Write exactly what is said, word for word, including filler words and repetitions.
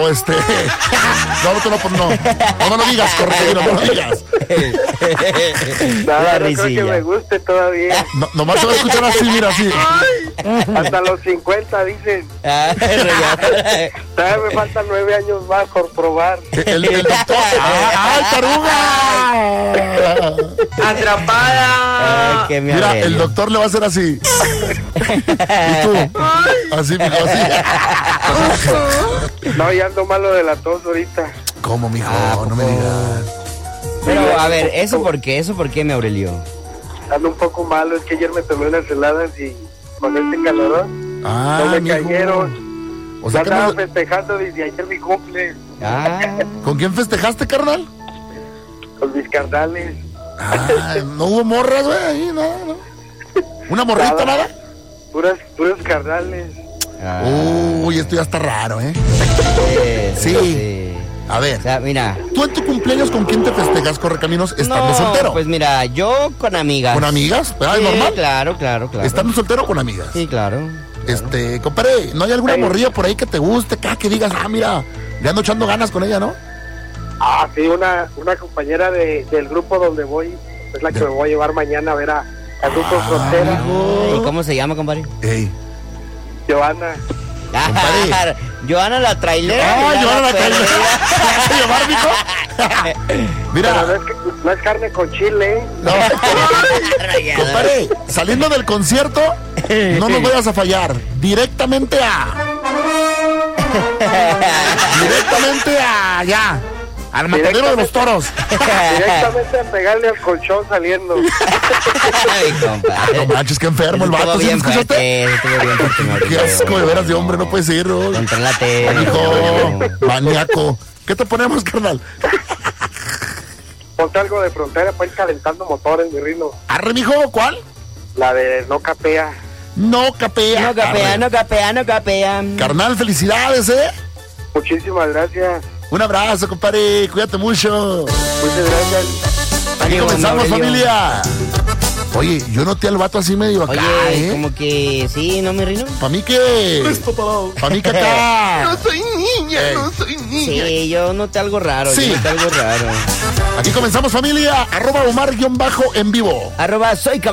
pero este... No, no, no, no, no, no lo digas, correcto, no lo digas. Nada, no creo que me guste todavía. No, nomás se va a escuchar así, mira, así. Hasta los cincuenta, dicen. Todavía me faltan nueve años más por probar. El, el doctor... ¡Ay, taruga! ¡Atrapada! Ay, mira, el doctor le va a hacer así. ¿Y tú? Así, mijo, así. No, ya ando malo de la tos ahorita. ¿Cómo, mijo? Ah, no me digas. Pero, a ver, ¿eso por qué? ¿Eso por qué, me Aurelio? Ando un poco malo, es que ayer me tomé unas heladas y con este calorón ah, no me mijo. cayeron. O sea, estaba no... festejando desde ayer mi cumple. Ah. ¿Con quién festejaste, carnal? Con mis carnales. Ah, no hubo morras, güey, ahí, no, no. ¿Una morrita, nada? nada? Puras, puros carnales. Ah. Uy, esto ya está raro, ¿eh? Sí, sí. sí. A ver, o sea, mira. ¿Tú en tu cumpleaños con quién te festejas, Correcaminos, estando no, soltero? Pues mira, yo con amigas. ¿Con amigas? ¿Ah, sí, normal? claro, claro, claro. ¿Estando soltero con amigas? Sí, claro. Este, compadre, ¿no hay alguna sí. morrilla por ahí que te guste, acá, que digas, ah, mira, le ando echando ganas con ella, ¿no? Ah, sí, una, una compañera de, del grupo donde voy, es la que de... me voy a llevar mañana a ver a, a Grupo ah, Frontera. ¿Y cómo se llama, compadre? Ey. Joana. Ah, Joana la trailera. Ah, Joana la trailera. ¿Se llevar, mijo? Mira. Pero no es, no es carne con chile. No. Compadre, saliendo del concierto, no nos vayas a fallar. Directamente a... Directamente a... Ya. Al matadero de los toros. Directamente a pegarle al colchón saliendo. Ay, compadre. No manches, qué enfermo el vato. ¿Sí escuchaste? Qué asco de veras de hombre, no puede ser, ¿no? Contrólate. Hijo, maníaco. ¿Qué te ponemos, carnal? Ponte algo de Frontera para ir calentando motores, mi rino. Arre, mijo, ¿cuál? La de No Capea. No capea. No capea, no capea, no capea. Carnal, felicidades, ¿eh? Muchísimas gracias. Un abrazo, compadre. Cuídate mucho. Muchas gracias. Aquí comenzamos, familia. Oye, yo noté al vato así medio acá, Oye, ¿eh? como que sí, ¿no, mi rino? ¿Para mí qué? ¿Para mí qué acá? No soy niña, Ey. no soy niña. Sí, yo noté algo raro, sí. yo noté algo raro. Aquí comenzamos, familia. Arroba Omar guión bajo en vivo. Arroba soy